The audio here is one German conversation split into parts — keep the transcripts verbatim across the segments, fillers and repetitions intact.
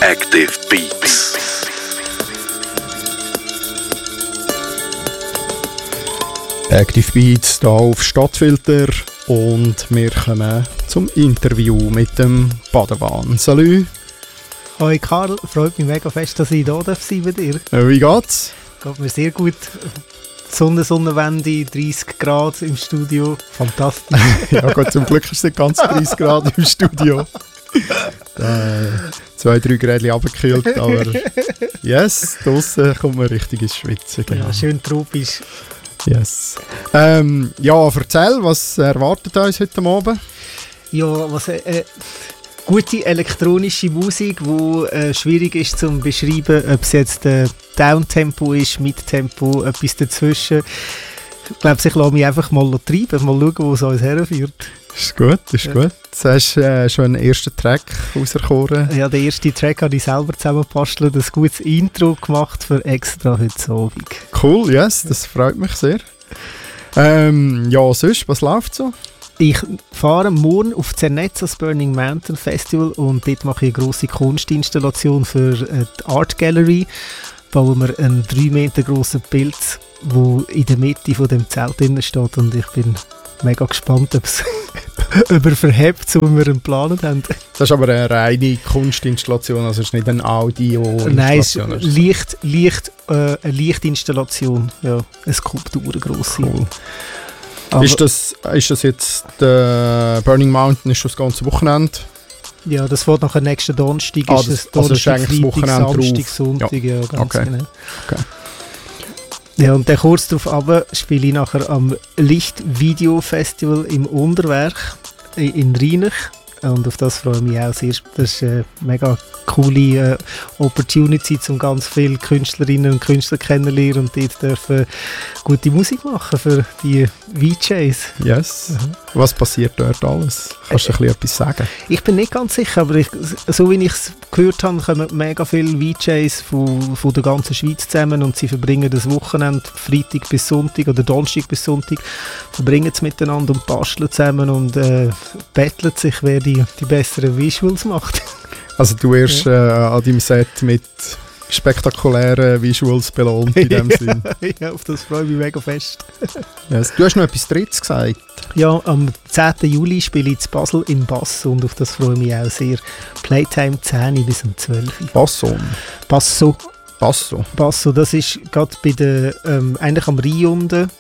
Active Beats. Active Beats hier auf Stadtfilter und wir kommen zum Interview mit dem Padawan. Salut! Hoi Karl, freut mich mega fest, dass ich hier sein darf bei dir. Äh, wie geht's? Geht mir sehr gut. Sonne, Sonnenwende, dreißig Grad im Studio. Fantastisch. Ja gut, zum Glück ist es nicht ganz dreißig Grad im Studio. Da, zwei, drei Grad runtergekühlt, aber yes, draussen kommt man richtig ins Schwitzen. Genau. Ja, schön tropisch. Yes. Ähm, ja, erzähl, was erwartet uns heute Abend? Ja, was... Äh, gute elektronische Musik, die äh, schwierig ist zu beschreiben, ob es jetzt äh, Downtempo ist, Midtempo, etwas dazwischen. Ich glaube, ich lasse mich einfach mal treiben, mal schauen, wo es uns herführt. Ist gut, ist ja. gut. Jetzt hast du äh, schon einen ersten Track rausgekommen. Ja, den ersten Track habe ich selber zusammengebastelt, ein gutes Intro gemacht für extra heute Abend. Cool, yes, das freut mich sehr. Ähm, ja, sonst, was läuft so? Ich fahre morgen auf Zernetz das Burning Mountain Festival und dort mache ich eine grosse Kunstinstallation für die Art Gallery. Bauen wir einen drei Meter grossen Pilz, der in der Mitte von dem Zelt drin steht, und ich bin mega gespannt, ob es über verhebt, so wie wir ihn geplant haben. Das ist aber eine reine Kunstinstallation, also es ist nicht eine Audio-Installation? Nein, es ist leicht, leicht, äh, eine Lichtinstallation, ja, eine Skulptur, eine grosse. Cool. Ist das, ist das jetzt der äh, Burning Mountain, ist das ganze Wochenende? Ja, das fährt nachher nächsten Donnerstag. Ah, ist das, das Donnerstag, also ist eigentlich Freitag, das Wochenende Samstag, drauf. Sonntag, ja, ja ganz okay. genau. Okay. Ja, und dann kurz darauf runter spiele ich nachher am Licht-Video-Festival im Unterwerk in Rheinach. Und auf das freue ich mich auch sehr. Das ist eine mega coole äh, Opportunity, um ganz viele Künstlerinnen und Künstler kennenzulernen und dort dürfen gute Musik machen für die V Js. Yes. Mhm. Was passiert dort alles? Kannst du äh, ein bisschen etwas sagen? Ich bin nicht ganz sicher, aber ich, so wie ich es gehört habe, kommen mega viele V Js von, von der ganzen Schweiz zusammen und sie verbringen das Wochenende, Freitag bis Sonntag oder Donnerstag bis Sonntag, verbringen es miteinander und basteln zusammen und äh, betteln sich, wer die die besseren Visuals macht. Also du wirst ja. äh, an deinem Set mit spektakulären Visuals belohnt in dem Sinn. Ja, auf das freue ich mich mega fest. Yes. Du hast noch etwas Drittes gesagt. Ja, am zehnten Juli spiele ich in Basel im Basso und auf das freue ich mich auch sehr. Playtime zehn bis um zwölf. Basso? Basso. Basso. Basso, das ist gerade bei der, ähm, eigentlich am Rhein unten.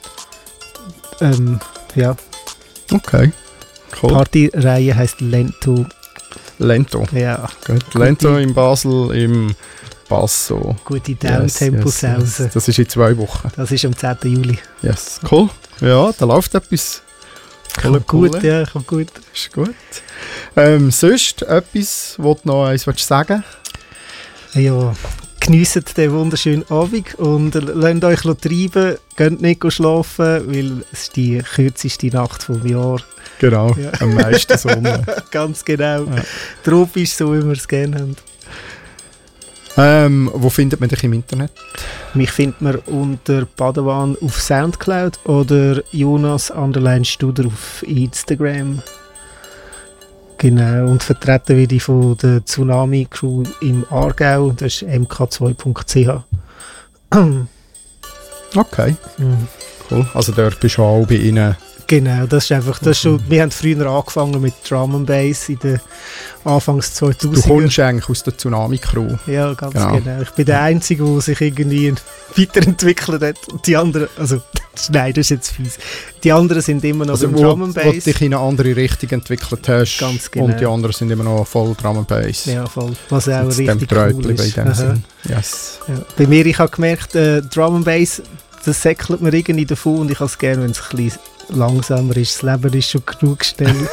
Ähm, ja. Okay. Cool. Partyreihe heisst Lento. Lento. Ja. Gut. Lento in Basel im Basso. Gute Downtempo-Sause. Yes, yes, das ist in zwei Wochen. Das ist am zehnten Juli. Yes, cool. Ja, da läuft etwas. Kommt gut, ja, kommt gut. Ist gut. Ähm, sonst etwas, was du noch eins sagen willst? Ja, geniesst den wunderschönen Abend und lasst euch treiben. Geht nicht schlafen, weil es ist die kürzeste Nacht vom Jahr. Genau, ja. Am meisten Sonne. Ganz genau. Ja. Tropisch, so wie wir es gerne haben. Ähm, wo findet man dich im Internet? Mich findet man unter Padawan auf Soundcloud oder Jonas Underline Studer auf Instagram. Genau, und vertreten werde ich von der Tsunami Crew im Aargau, das ist m k zwei punkt c h. Okay, mhm. Cool. Also dort bist du auch bei Ihnen. Genau, das ist einfach, das ist schon, wir haben früher angefangen mit Drum and Bass in den Anfangs zweitausender. Du kommst eigentlich aus der Tsunami-Crew. Ja, ganz genau. genau. Ich bin der Einzige, der sich irgendwie weiterentwickelt hat. Und die anderen, also, nein, das ist jetzt fies. Die anderen sind immer noch also im wo, Drum and Bass. Wo du dich in eine andere Richtung entwickelt hast. Ganz genau. Und die anderen sind immer noch voll Drum and Bass. Ja, voll. Was auch richtig cool ist. In dem Sinn. Yes. Ja. Bei mir, ich habe gemerkt, äh, Drum and Bass, das säckelt mir irgendwie davon und ich habe es gerne, wenn es ein bisschen langsamer ist. Das Leben ist schon genug schnell.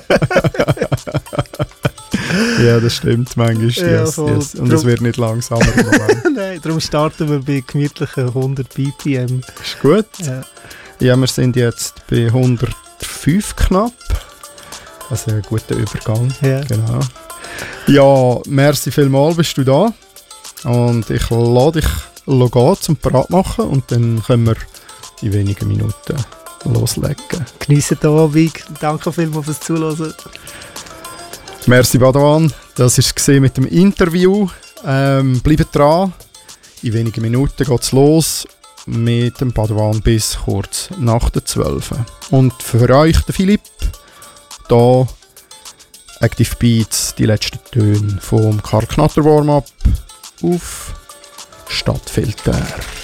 Ja, das stimmt manchmal. Ja, yes, yes. Und es wird nicht langsamer im Moment. Nein, darum starten wir bei gemütlichen hundert B P M. Ist gut. Ja. Ja, wir sind jetzt bei hundertfünf knapp. Also ein guter Übergang. Ja. Genau. Ja, merci vielmals, bist du da. Und ich lade dich gehen zum Parat machen und dann können wir in wenigen Minuten loslegen. Geniessen den Abend. Danke vielmals fürs Zuhören. Merci Padawan. Das war es mit dem Interview. Ähm, bleibt dran. In wenigen Minuten geht es los mit dem Padawan bis kurz nach der zwölf. Und für euch, der Philipp, da Active Beats, die letzten Töne vom Karl Knatter Warm-Up auf Stadtfilter.